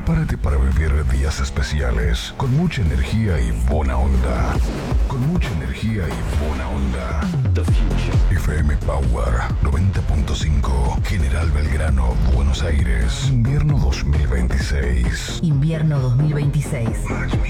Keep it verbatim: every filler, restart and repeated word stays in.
Prepárate para vivir días especiales con mucha energía y buena onda. Con mucha energía y buena onda. The Future. F M Power noventa punto cinco. General Belgrano, Buenos Aires. Invierno dos mil veintiséis. Invierno dos mil veintiséis.